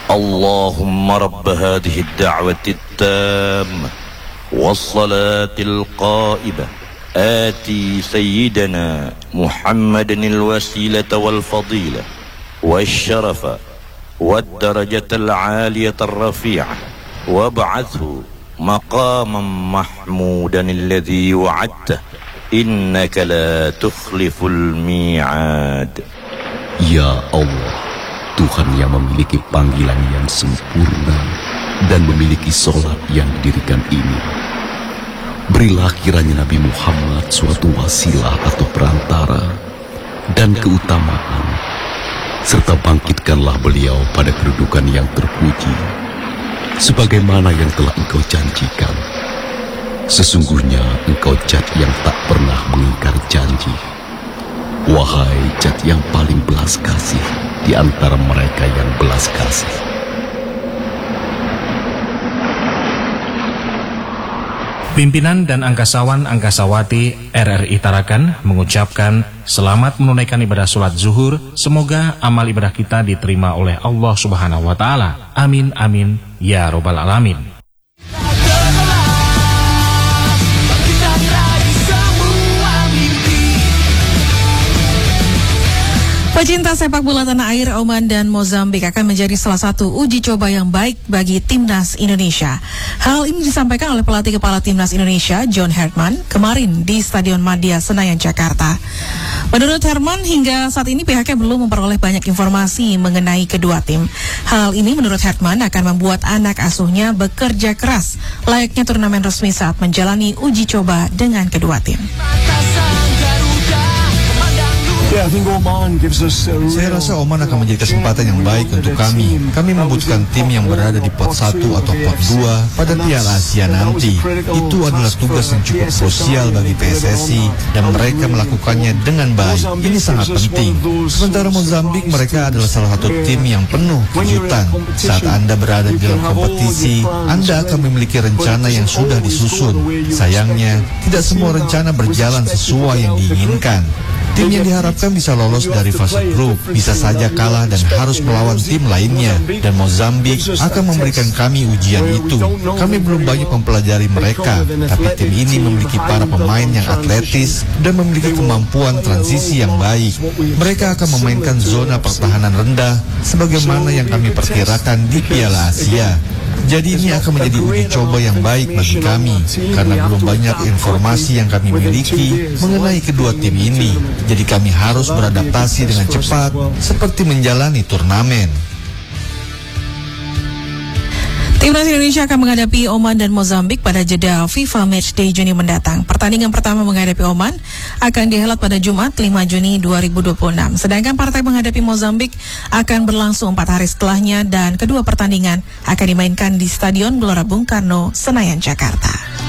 اللهم رب هذه الدعوة التامة والصلاة القائمة آتي سيدنا محمد الوسيلة والفضيلة والشرف والدرجة العالية الرفيعة وابعثه مقاما محمودا الذي وعدته إنك لا تخلف الميعاد. Ya Allah, Tuhan yang memiliki panggilan yang sempurna dan memiliki sholat yang didirikan ini, berilah kiranya Nabi Muhammad suatu wasilah atau perantara dan keutamaan, serta bangkitkanlah beliau pada kedudukan yang terpuji, sebagaimana yang telah Engkau janjikan. Sesungguhnya Engkau Zat yang tak pernah mengingkar janji. Wahai Zat yang paling belas kasih di antara mereka yang belas kasih. Pimpinan dan angkasawan-angkasawati RRI Tarakan mengucapkan selamat menunaikan ibadah sholat zuhur. Semoga amal ibadah kita diterima oleh Allah Subhanahu wa Ta'ala. Amin, amin, ya Robbal Alamin. Pecinta sepak bola tanah air, Oman dan Mozambik akan menjadi salah satu uji coba yang baik bagi Timnas Indonesia. Hal ini disampaikan oleh pelatih kepala Timnas Indonesia, John Herdman, kemarin di Stadion Madia Senayan, Jakarta. Menurut Herdman, hingga saat ini pihaknya belum memperoleh banyak informasi mengenai kedua tim. Hal ini menurut Herdman akan membuat anak asuhnya bekerja keras, layaknya turnamen resmi saat menjalani uji coba dengan kedua tim. Saya rasa Oman akan menjadi kesempatan yang baik untuk kami. Kami membutuhkan tim yang berada di pot 1 atau pot 2 pada Piala Asia nanti. Itu adalah tugas yang cukup krusial bagi PSSI dan mereka melakukannya dengan baik. Ini sangat penting. Sementara Mozambik, mereka adalah salah satu tim yang penuh kejutan. Saat Anda berada di dalam kompetisi, Anda akan memiliki rencana yang sudah disusun. Sayangnya, tidak semua rencana berjalan sesuai yang diinginkan. Tim yang diharapkan bisa lolos dari fase grup bisa saja kalah dan harus melawan tim lainnya, dan Mozambik akan memberikan kami ujian itu. Kami belum banyak mempelajari mereka, tapi tim ini memiliki para pemain yang atletis dan memiliki kemampuan transisi yang baik. Mereka akan memainkan zona pertahanan rendah sebagaimana yang kami perkirakan di Piala Asia. Jadi ini akan menjadi uji coba yang baik bagi kami, karena belum banyak informasi yang kami miliki mengenai kedua tim ini. Jadi kami harus beradaptasi dengan cepat seperti menjalani turnamen. Timnas Indonesia akan menghadapi Oman dan Mozambik pada jeda FIFA Matchday Juni mendatang. Pertandingan pertama menghadapi Oman akan dihelat pada Jumat 5 Juni 2026. Sedangkan partai menghadapi Mozambik akan berlangsung 4 hari setelahnya dan kedua pertandingan akan dimainkan di Stadion Gelora Bung Karno, Senayan, Jakarta.